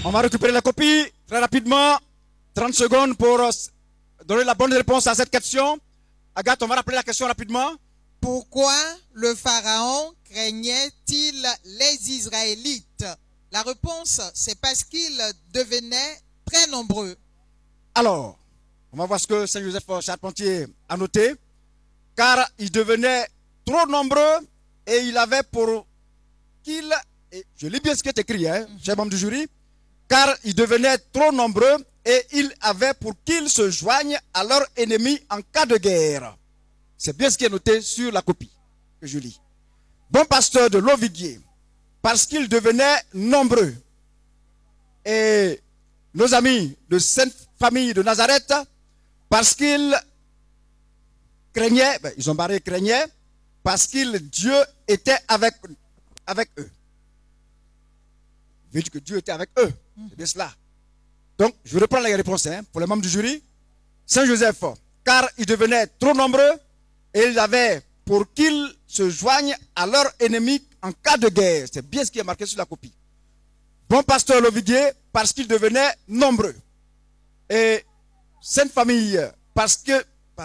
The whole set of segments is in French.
On va récupérer la copie très rapidement. 30 secondes pour donner la bonne réponse à cette question. Agathe, on va rappeler la question rapidement. Pourquoi le pharaon craignait-il les Israélites? La réponse, c'est parce qu'ils devenaient très nombreux. Alors, on va voir ce que Saint-Joseph Charpentier a noté. Car ils devenaient trop nombreux et il avait pour qu'ils, et je lis bien ce qui est écrit, chers membres du jury, car ils devenaient trop nombreux et il avait pour qu'ils se joignent à leurs ennemis en cas de guerre. C'est bien ce qui est noté sur la copie que je lis. Bon pasteur de Loviguier, parce qu'ils devenaient nombreux. Et nos amis de Sainte Famille de Nazareth, parce qu'ils craignaient, ils ont barré craignaient, parce que Dieu était avec eux. Veut dire que Dieu était avec eux. C'est bien cela. Donc, je reprends les réponses pour les membres du jury. Saint-Joseph, car ils devenaient trop nombreux et ils avaient pour qu'ils se joignent à leurs ennemis en cas de guerre. C'est bien ce qui est marqué sur la copie. Bon pasteur Loviguier, parce qu'ils devenaient nombreux. Et Sainte Famille, parce que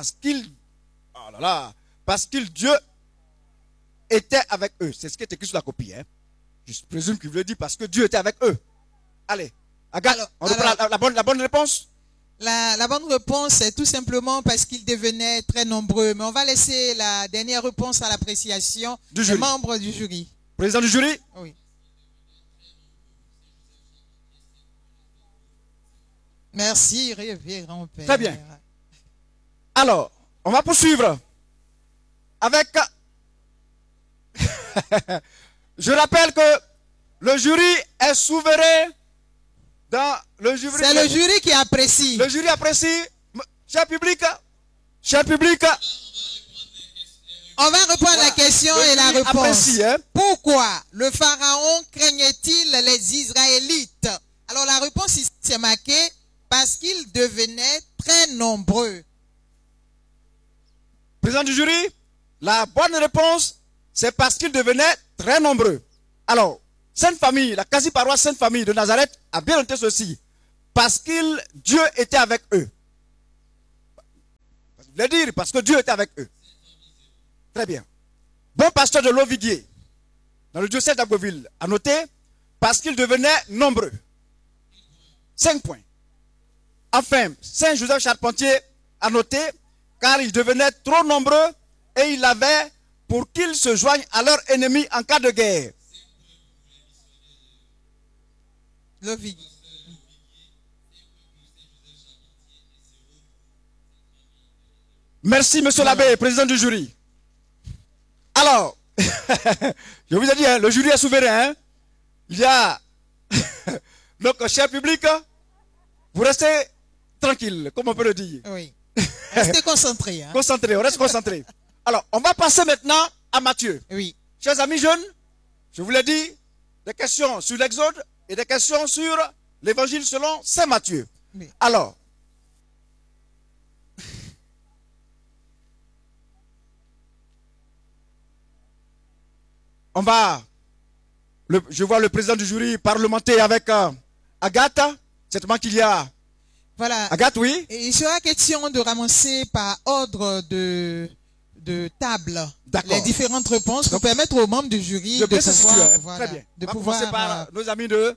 Dieu était avec eux. C'est ce qui est écrit sur la copie. Je présume qu'il veut dire parce que Dieu était avec eux. Allez, Agathe, on reprend la bonne réponse. La bonne réponse, c'est tout simplement parce qu'ils devenaient très nombreux. Mais on va laisser la dernière réponse à l'appréciation des membres du jury. Président du jury? Oui. Merci, révérend Père. Très bien. Alors, on va poursuivre avec... Je rappelle que le jury est souverain dans le jury. C'est le jury qui apprécie. Le jury apprécie. Cher public, on va reprendre la question et la réponse. Apprécie, Pourquoi le pharaon craignait-il les Israélites? Alors la réponse ici c'est marqué parce qu'ils devenaient très nombreux. Président du jury, la bonne réponse, c'est parce qu'ils devenaient très nombreux. Alors, Sainte Famille, la quasi-paroisse Sainte Famille de Nazareth a bien noté ceci. Parce que Dieu était avec eux. Je voulais dire parce que Dieu était avec eux. Très bien. Bon pasteur de Loviguier, dans le diocèse d'Abbeville, a noté parce qu'ils devenaient nombreux. 5 points. Enfin, Saint Joseph Charpentier a noté car ils devenaient trop nombreux et il avait pour qu'ils se joignent à leurs ennemis en cas de guerre. Loviguier. Merci, monsieur l'abbé, président du jury. Alors, je vous ai dit, le jury est souverain. Il y a, donc, cher public, vous restez tranquille, comme on peut le dire. Oui. Restez concentrés. Concentrés, on reste concentrés. Alors, on va passer maintenant à Matthieu. Oui. Chers amis jeunes, je vous l'ai dit, des questions sur l'Exode et des questions sur l'Évangile selon Saint Matthieu. Oui. Alors, je vois le président du jury parlementer avec Agathe. Certainement qu'il y a... Voilà. Agathe, oui. Et il sera question de ramasser par ordre de table les différentes réponses pour permettre aux membres du jury de pouvoir... Voilà, très bien. De on va pouvoir commencer par nos amis de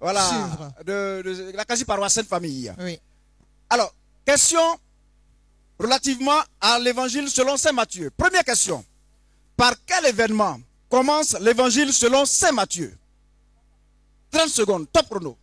la quasi-paroisse Sainte Famille. Oui. Alors, question relativement à l'évangile selon Saint Matthieu. Première question. Par quel événement commence l'évangile selon Saint Matthieu? 30 secondes, top chrono.